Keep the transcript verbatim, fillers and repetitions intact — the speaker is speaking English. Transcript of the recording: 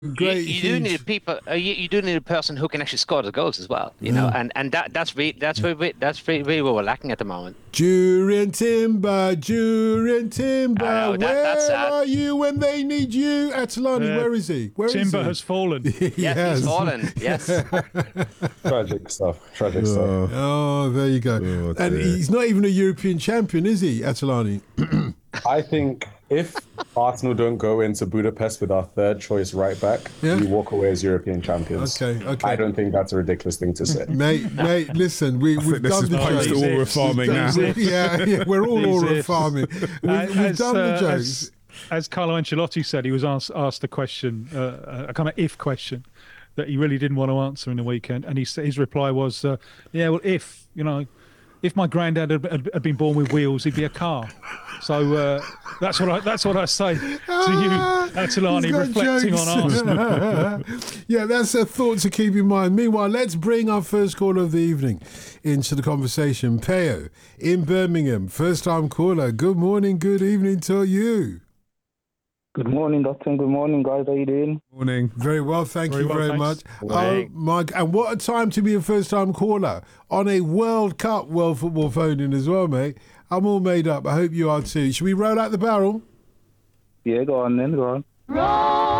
great. You, you do need people. Uh, you, you do need a person who can actually score the goals as well. You Yeah. know, and and that that's re- that's really that's really, really what we're lacking at the moment. Jurien Timber, Jurien Timber, I know, that- where that's sad. are you when they need you? Atalani, Uh, where is he? Where is Timber he? has fallen. Yes, Yes. he's fallen. Yes. Tragic stuff. Tragic stuff. Oh, there you go. Oh, and dear. he's not even a European champion, is he, Atalani? I think if Arsenal don't go into Budapest with our third choice right back, Yeah. we walk away as European champions. Okay, okay. I don't think that's a ridiculous thing to say. Mate, mate, listen, we, I we've think this done is the post jokes. Aura farming now. yeah, yeah, we're all These Aura ifs. farming. We, Uh, we've as, done the uh, jokes. As, as Carlo Ancelotti said, he was asked, asked a question, uh, a kind of if question, that he really didn't want to answer in the weekend, and he, s- his reply was, uh, "Yeah, well, if you know, if my granddad had, had, had been born with wheels, he'd be a car." So uh, that's what I that's what I say to you, Atalani, He's got reflecting jokes. on Arsenal. Yeah, that's a thought to keep in mind. Meanwhile, let's bring our first caller of the evening into the conversation. Peo in Birmingham, first time caller. Good morning, good evening to you. Good morning, Doctor. Good morning, guys. How you doing? Morning. Very well, thank Very you well, very thanks. much. Oh, my, and what a time to be a first-time caller on a World Cup World Football phone-in as well, mate. I'm all made up. I hope you are too. Should we roll out the barrel? Yeah, go on then. Go on. Roll